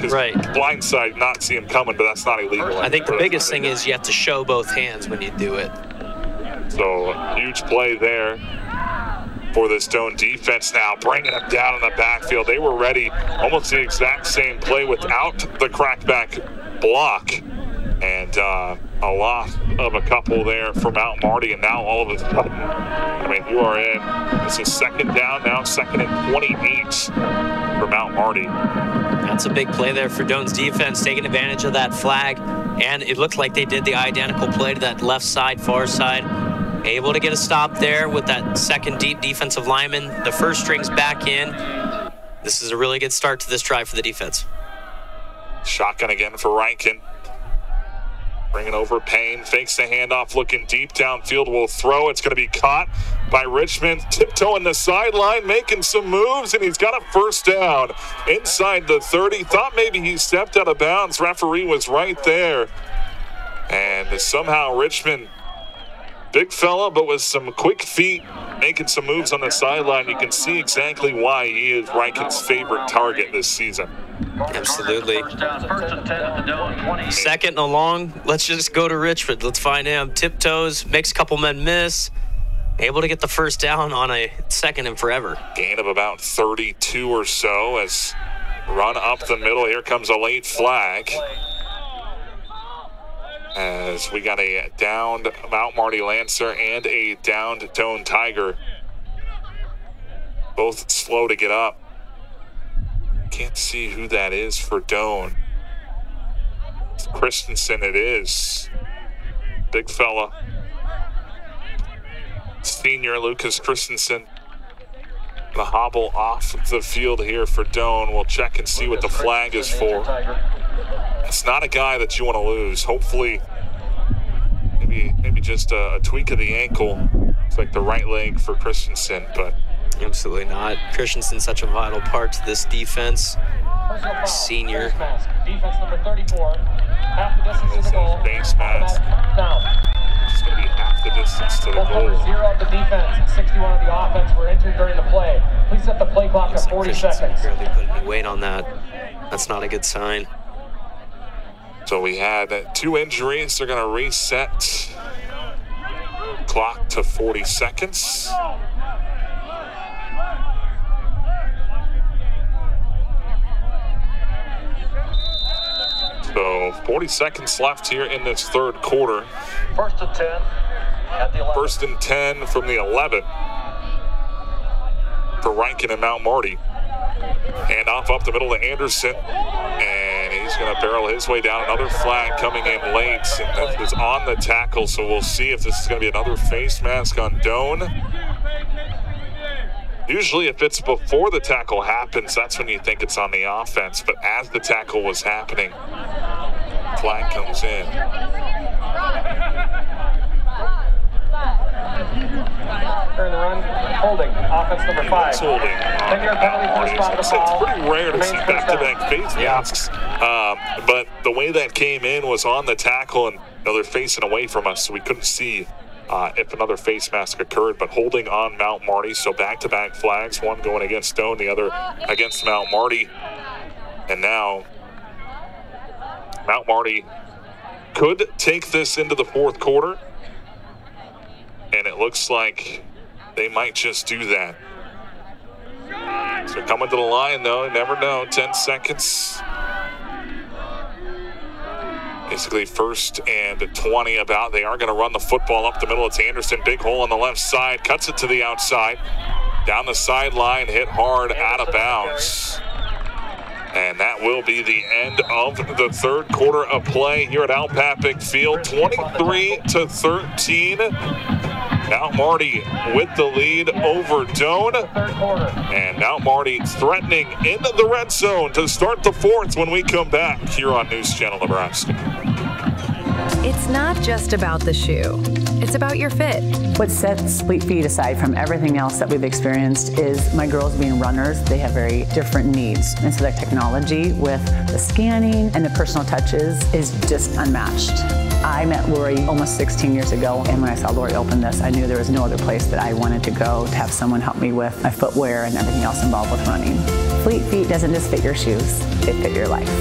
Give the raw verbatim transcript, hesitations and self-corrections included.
because right. blindside, not see him coming, but that's not illegal. I think the biggest thing is you have to show both hands when you do it. So huge play there for the Stone defense now, bringing them down in the backfield. They were ready, almost the exact same play without the crackback block. And uh, a loss of a couple there for Mount Marty, and now all of a sudden, I mean, you are in. This is second down now, second and twenty-eight for Mount Marty. That's a big play there for Doane's defense, taking advantage of that flag. And it looked like they did the identical play to that left side, far side. Able to get a stop there with that second deep defensive lineman. The first string's back in. This is a really good start to this drive for the defense. Shotgun again for Rankin. Bringing over Payne, fakes the handoff, looking deep downfield, will throw. It's going to be caught by Richmond, tiptoeing the sideline, making some moves, and he's got a first down inside the thirty. Thought maybe he stepped out of bounds. Referee was right there. And somehow Richmond, big fella, but with some quick feet, making some moves on the sideline. You can see exactly why he is Rankin's favorite target this season. Absolutely. Second and a long. Let's just go to Richmond. Let's find him. Tiptoes, makes a couple men miss. Able to get the first down on a second and forever. Gain of about thirty-two or so as run up the middle. Here comes a late flag. As we got a downed Mount Marty Lancer and a downed Doane Tiger. Both slow to get up. Can't see who that is for Doane. It's Christensen it is. Big fella. Senior Lucas Christensen. The hobble off the field here for Doane. We'll check and see what the flag is for. It's not a guy that you want to lose. Hopefully, maybe maybe just a, a tweak of the ankle. It's like the right leg for Christensen, but absolutely not. Christensen's such a vital part to this defense. Senior. Defense number thirty-four. Half the distance to the goal. Face mask. It's going to be half the distance to the goal. Zero of the defense, sixty-one of the offense were injured during the play. Please set the play clock at forty seconds. Barely put any weight on that. That's not a good sign. So we had two injuries. They're going to reset clock to forty seconds. So forty seconds left here in this third quarter. First and ten at the eleven. First and ten from the eleven for Rankin and Mount Marty. Hand off up the middle to Anderson. And he's going to barrel his way down. Another flag coming in late. And this is on the tackle. So we'll see if this is going to be another face mask on Doane. Usually if it's before the tackle happens, that's when you think it's on the offense. But as the tackle was happening, flag comes in. During the run, holding, offense number five. It's holding. ten-yard penalty for spot the It's ball. pretty rare to see back-to-back face masks. Um, but the way that came in was on the tackle, and you know, they're facing away from us, so we couldn't see uh, if another face mask occurred. But holding on Mount Marty, so back-to-back flags, one going against Doane, the other against Mount Marty. And now Mount Marty could take this into the fourth quarter, and it looks like they might just do that. So coming to the line, though, never know. ten seconds. Basically first and twenty about. They are going to run the football up the middle. It's Anderson, big hole on the left side, cuts it to the outside. Down the sideline, hit hard, out of bounds. And that will be the end of the third quarter of play here at Alpapic Field. twenty-three to thirteen. Mount Marty with the lead over Doane. And Mount Marty threatening into the red zone to start the fourth when we come back here on News Channel Nebraska. It's not just about the shoe. It's about your fit. What sets Fleet Feet aside from everything else that we've experienced is my girls being runners. They have very different needs. And so that technology with the scanning and the personal touches is just unmatched. I met Lori almost sixteen years ago, and when I saw Lori open this, I knew there was no other place that I wanted to go to have someone help me with my footwear and everything else involved with running. Fleet Feet doesn't just fit your shoes, they fit your life.